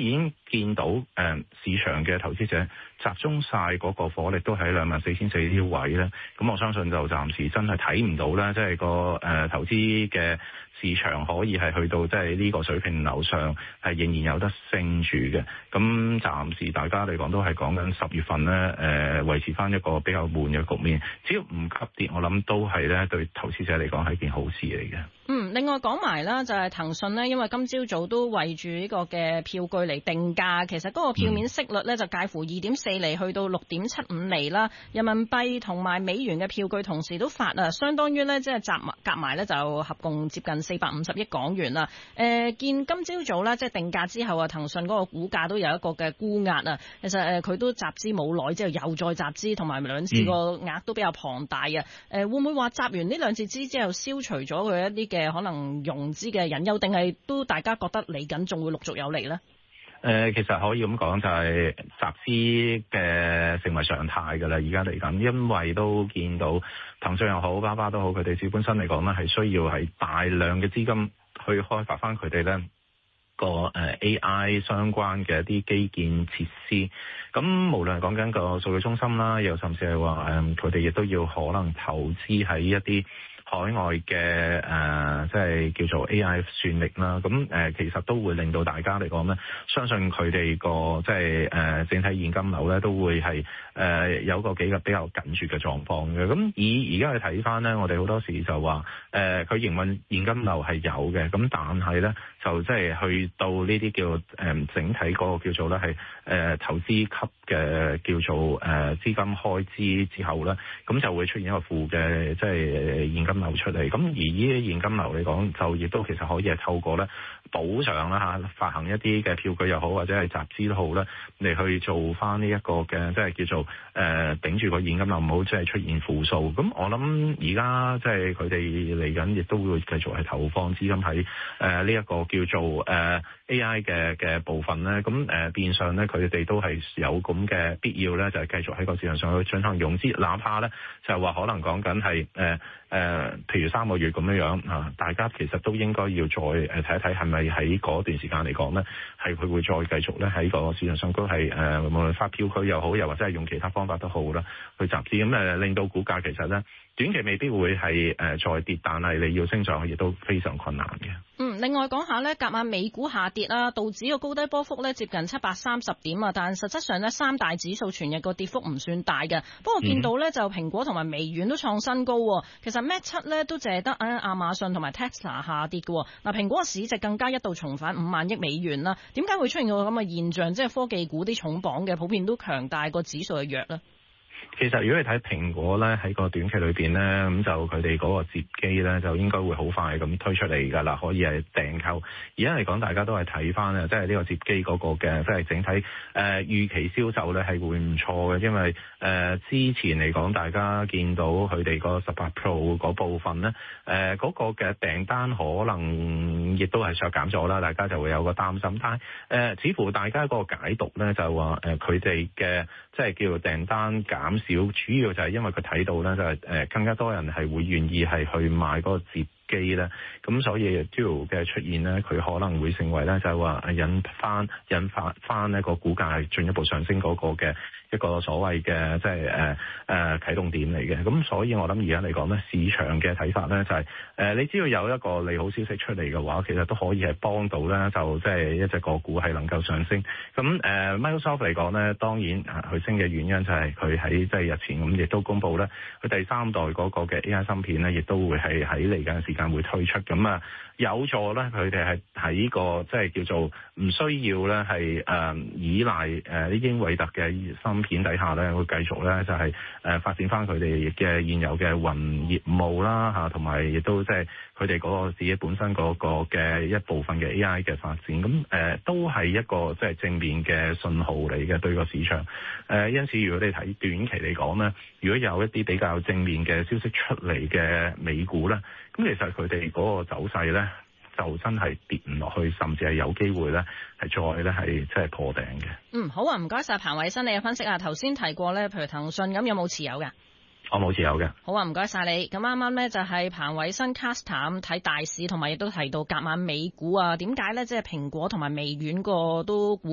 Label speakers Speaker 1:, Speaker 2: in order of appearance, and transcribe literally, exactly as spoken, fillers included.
Speaker 1: 已經見到誒、呃、市場嘅投資者集中晒嗰個火力都喺兩萬四千四呢啲位咧，咁我相信就暫時真係睇唔到啦，即係個誒、呃、投資嘅市場可以係去到即係呢個水平樓上係仍然有得升住嘅。咁暫時大家嚟講都係講緊十月份咧，誒、呃、維持翻一個比較悶嘅局面，只要唔急跌，我諗都係咧對投資者嚟講係一件好事嚟嘅。
Speaker 2: 嗯，另外講埋啦，就係騰訊呢，因為今朝早都為住呢個嘅票據嚟定價，其實嗰個票面息率呢，就介乎二點四厘去到六點七五厘啦。人民幣同埋美元嘅票據同時都發啊，相當於呢，即係集埋夾埋呢，就合共接近四百五十億港元啦。誒、呃，見今朝早呢，即係定價之後啊，騰訊嗰個股價都有一個嘅沽壓啊。其實誒，佢、呃、都集資冇耐之後又再集資，同埋兩次個額都比較龐大啊。誒、呃，會唔會話集完呢兩次資之後消除咗佢一啲嘅可能融資嘅隱憂，定係都大家覺得嚟緊仲會陸續有嚟呢？
Speaker 1: 誒、呃，其實可以咁講，就係集資嘅成為常態㗎啦。而家嚟緊，因為都見到騰訊又好，巴巴都好，佢哋自己本身嚟講呢，係需要係大量嘅資金去開發翻佢哋呢個誒 A I 相關嘅一啲基建設施。咁無論係講緊個數據中心啦，又甚至係話誒，佢哋亦都要可能投資喺一啲海外嘅誒、呃，即係叫做 A I 算力啦。咁誒、呃，其實都會令到大家嚟講咧，相信佢哋個即係誒、呃、整體現金流咧，都會係誒、呃、有個幾個比較緊絀嘅狀況嘅。咁以而家去睇翻咧，我哋好多時就話誒，佢、呃、營運現金流係有嘅，咁但係咧就即係去到呢啲叫誒、呃、整體嗰個叫做咧係誒投資級嘅叫做誒資、呃、金開支之後咧，咁就會出現一個負嘅即係現金流出嚟。咁而呢啲現金流嚟講，就亦都其實可以係透過咧補償啦嚇，發行一啲嘅票據又好，或者係集資都好咧，嚟去做翻呢一個嘅即係叫做誒、呃、頂住個現金流，唔好即係出現負數。咁我諗而家即係佢哋嚟緊，亦都會繼續係投放資金喺誒呢一個叫做誒、呃、A I 嘅嘅部分咧。咁誒、呃、變相咧，佢哋都係有咁嘅必要咧，就係、是、繼續喺個市場上去進行融資，哪怕咧就係、是、話可能講緊係誒誒，譬如三個月咁樣樣啊，大家其實都應該要再誒睇一睇係咪喺嗰段時間嚟講咧，係佢會再繼續咧喺個市場上都係誒無論發票據又好，又或者係用其他方法都好啦，去集資咁誒，令到股價其實咧短期未必會係誒再跌，但係你要升上去亦都非常困難嘅。
Speaker 2: 嗯，另外講下咧，隔晚美股下跌啦，道指個高低波幅咧接近七百三十點啊，但實質上咧三大指數全日個跌幅唔算大嘅。不過見到咧就蘋果同埋微軟都創新高，其實 Mac 七咧都淨係得啊亞馬遜同埋 Tesla 下跌嘅。嗱，蘋果嘅市值更加一度重返五萬億美元啦。點解會出現個咁嘅現象？即係科技股啲重磅嘅普遍都強大過指數嘅弱咧？
Speaker 1: 其實如果你睇蘋果咧喺個短期裏邊咧，咁就佢哋嗰個摺機咧就應該會好快咁推出嚟㗎啦，可以係訂購。而家嚟講，大家都係睇翻啊，即係呢個摺機嗰個嘅即係整體誒、呃、預期銷售咧係會唔錯嘅，因為誒、呃、之前嚟講，大家見到佢哋個十八 Pro 嗰部分咧，誒、呃、嗰、那個嘅訂單可能亦都係削減咗啦，大家就會有個擔心。但係誒、呃、似乎大家個解讀咧就係話誒佢哋嘅即係叫做訂單減少，主要就係因為佢睇到咧，就係誒更加多人係會願意係去買嗰個摺機咧，咁所以 Duo 嘅出現咧，佢可能會成為咧就係話引翻引發翻呢個股價係進一步上升嗰個嘅一個所謂嘅即係誒誒啟動點嚟嘅。咁所以我諗而家嚟講咧，市場嘅睇法咧就係、是、誒、呃、你只要有一個利好消息出嚟嘅話，其實都可以係幫到咧，就即係一隻個股係能夠上升。咁誒、呃、Microsoft 嚟講咧，當然佢升嘅原因就係佢喺即係日前咁亦都公布咧，佢第三代嗰個嘅 A I 芯片咧，亦都會係喺嚟緊時間會推出。咁啊有助咧佢哋係喺個即係叫做唔需要咧係誒依賴誒呢英偉達嘅芯片底下咧，會繼續咧就係誒發展翻佢哋嘅現有嘅雲業務啦嚇，同埋亦都即係佢哋嗰個自己本身嗰個嘅一部分嘅 A I 嘅發展。咁誒、呃、都係一個即係正面嘅信號嚟嘅對個市場。誒、呃、因此如果你睇短期嚟講咧，如果有一啲比較正面嘅消息出嚟嘅美股咧，咁其實佢哋嗰個走勢咧就真係跌唔落去，甚至係有機會咧係再咧係即係破頂嘅。
Speaker 2: 嗯，好啊，唔該晒彭偉新你嘅分析啊。頭先提過咧，譬如騰訊咁有冇持有㗎？
Speaker 1: 我冇持有嘅。
Speaker 2: 好啊，唔該晒你。咁啱啱咧就係彭偉新 Casta 睇大市，同埋亦都提到隔晚美股啊。點解咧？即係蘋果同埋微軟個都股